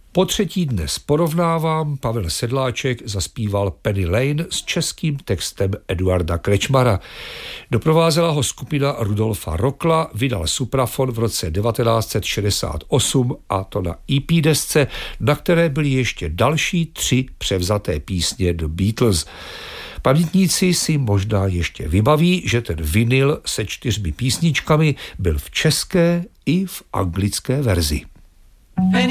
Po třetí dnes porovnávám, Pavel Sedláček zaspíval Penny Lane s českým textem Eduarda Krečmara. Doprovázela ho skupina Rudolfa Rokla, vydal Suprafon v roce 1968 a to na EP desce, na které byly ještě další 3 převzaté písně do Beatles. Pamětníci si možná ještě vybaví, že ten vinyl se 4 písničkami byl v české i v anglické verzi.